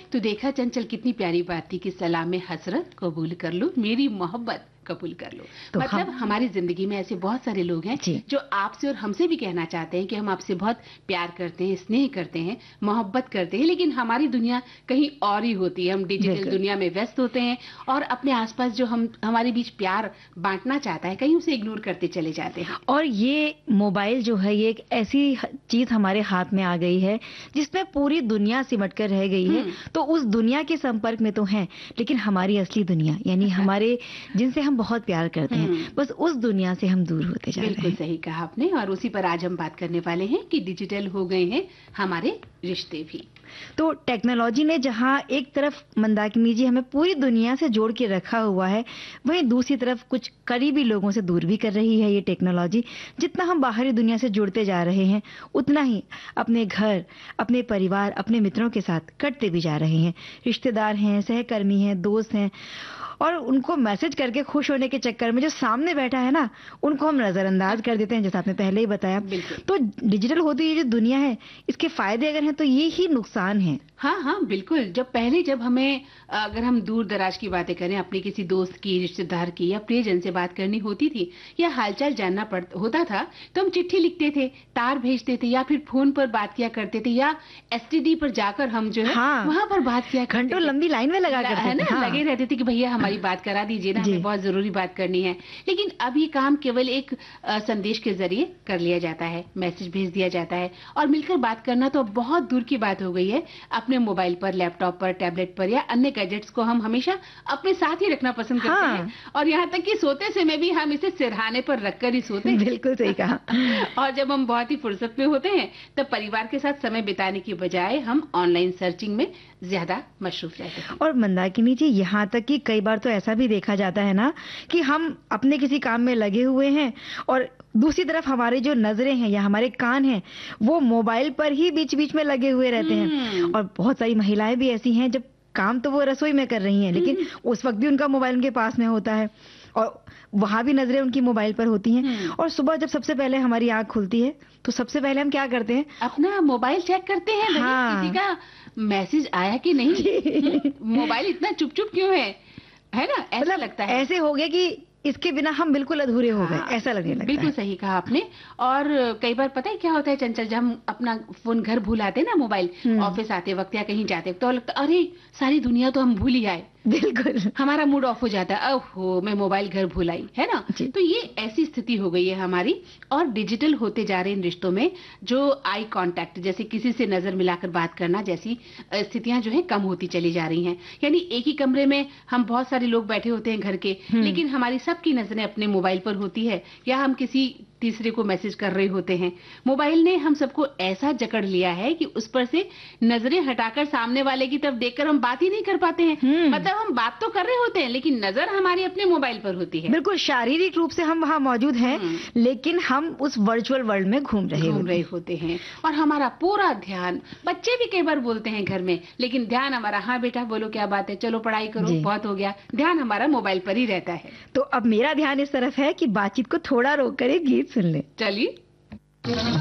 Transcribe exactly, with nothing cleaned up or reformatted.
तो देखा चंचल, कितनी प्यारी बात थी कि सलाम हसरत कबूल कर लो, मेरी मोहब्बत कबूल कर लो। तो मतलब हम... हमारी जिंदगी में ऐसे बहुत सारे लोग हैं जो आपसे और हमसे भी कहना चाहते हैं कि हम आपसे बहुत प्यार करते हैं, स्नेह करते हैं, मोहब्बत करते हैं, लेकिन हमारी दुनिया कहीं और ही होती है। हम डिजिटल दुनिया में व्यस्त होते हैं और अपने आसपास जो हम हमारे बीच प्यार बांटना चाहता है, कहीं उसे इग्नोर करते चले जाते हैं। और ये मोबाइल जो है, ये एक ऐसी चीज हमारे हाथ में आ गई है जिसमें पूरी दुनिया सिमट कर रह गई है। तो उस दुनिया के संपर्क में तो हैं, लेकिन हमारी असली दुनिया, यानी हमारे जिनसे हम बहुत प्यार करते हैं, बस उस दुनिया से हम दूर होते जा रहे हैं। बिल्कुल सही कहा आपने, और उसी पर आज हम बात करने वाले हैं कि डिजिटल हो गए हैं हमारे रिश्ते भी। तो टेक्नोलॉजी ने जहां एक तरफ मंदाकिनी जी हमें पूरी दुनिया से जोड़ के रखा हुआ है, वहीं दूसरी तरफ कुछ करीबी लोगों से दूर भी कर रही है ये टेक्नोलॉजी। जितना हम बाहरी दुनिया से जुड़ते जा रहे हैं, उतना ही अपने घर, अपने परिवार, अपने मित्रों के साथ कटते भी जा रहे हैं। रिश्तेदार हैं, सहकर्मी हैं, दोस्त हैं, और उनको मैसेज करके खुश होने के चक्कर में जो सामने बैठा है ना, उनको हम नजरअंदाज कर देते हैं, जैसा आपने पहले ही बताया। तो डिजिटल होती ये जो दुनिया है, इसके फायदे अगर हैं तो ये ही नुकसान है। हाँ हाँ बिल्कुल। जब पहले जब हमें, अगर हम दूर दराज की बातें करें, अपने किसी दोस्त की, रिश्तेदार की या प्रियजन से बात करनी होती थी या हालचाल जानना पड़ होता था, तो हम चिट्ठी लिखते थे, तार भेजते थे, या फिर फोन पर बात किया करते थे, या एसटीडी पर जाकर हम जो है हाँ, वहां पर बात किया, घंटों लंबी लाइन में लगा करते है ना, हाँ। लगे रहते थे कि भैया हमारी बात करा दीजिए ना, हमें बहुत जरूरी बात करनी है। लेकिन अब ये काम केवल एक आ, संदेश के जरिए कर लिया जाता है, मैसेज भेज दिया जाता है, और मिलकर बात करना तो बहुत दूर की बात हो गई है। अपने मोबाइल पर, लैपटॉप पर, टैबलेट पर या अन्य गैजेट्स को हम हमेशा अपने साथ ही रखना पसंद करते हाँ। हैं, और यहाँ तक कि सोते समय भी हम इसे सिरहाने पर रखकर ही सोते हैं। बिल्कुल सही कहा। और जब हम बहुत ही फुर्सत में होते हैं, तब परिवार के साथ समय बिताने की बजाय हम ऑनलाइन सर्चिंग में ज्यादा मशरूफ रहते हैं। और मंदाकिनी जी, यहाँ तक कि कई बार तो ऐसा भी देखा जाता है ना कि हम अपने किसी काम में लगे हुए हैं और दूसरी तरफ हमारे जो नजरें हैं या हमारे कान हैं, वो मोबाइल पर ही बीच बीच में लगे हुए रहते हैं। और बहुत सारी महिलाएं भी ऐसी हैं, जब काम तो वो रसोई में कर रही हैं, लेकिन उस वक्त भी उनका मोबाइल उनके पास में होता है और वहां भी नजरें उनकी मोबाइल पर होती हैं। और सुबह जब सबसे पहले हमारी आंख खुलती है, तो सबसे पहले हम क्या करते हैं? अपना मोबाइल चेक करते हैं। हाँ। किसी का मैसेज आया कि नहीं, मोबाइल इतना चुप चुप क्यों है, है ना, ऐसा मतलब लगता है। ऐसे हो गया कि इसके बिना हम बिल्कुल अधूरे हो गए, हाँ, ऐसा लगने लगता है। बिल्कुल सही कहा आपने। और कई बार पता है क्या होता है चंचल, जब हम अपना फोन घर भूल आते हैं ना, मोबाइल, ऑफिस आते वक्त या कहीं जाते वक्त, तो लगता अरे सारी दुनिया तो हम भूल ही आए। बिल्कुल, हमारा मूड ऑफ हो जाता है, ओहो मैं मोबाइल घर भूल आई, है ना। तो ये ऐसी स्थिति हो गई है हमारी। और डिजिटल होते जा रहे इन रिश्तों में जो आई कांटेक्ट, जैसे किसी से नजर मिलाकर बात करना जैसी स्थितियां जो है कम होती चली जा रही हैं। यानी एक ही कमरे में हम बहुत सारे लोग बैठे होते हैं घर के, लेकिन हमारी सबकी नजरें अपने मोबाइल पर होती है, या हम किसी तीसरे को मैसेज कर रहे होते हैं। मोबाइल ने हम सबको ऐसा जकड़ लिया है कि उस पर से नजरें हटाकर सामने वाले की तरफ देखकर हम बात ही नहीं कर पाते हैं। मतलब हम बात तो कर रहे होते हैं, लेकिन नजर हमारी अपने मोबाइल पर होती है। बिल्कुल, शारीरिक रूप से हम वहाँ मौजूद हैं, लेकिन हम उस वर्चुअल वर्ल्ड में घूम रहे घूम रहे होते हैं। और हमारा पूरा ध्यान, बच्चे भी कई बार बोलते हैं घर में, लेकिन ध्यान हमारा, हाँ बेटा बोलो क्या बात है, चलो पढ़ाई करो, बहुत हो गया, ध्यान हमारा मोबाइल पर ही रहता है। तो अब मेरा ध्यान इस तरफ है कि बातचीत को थोड़ा रोक कर एक गीत सुन ले। चलिए।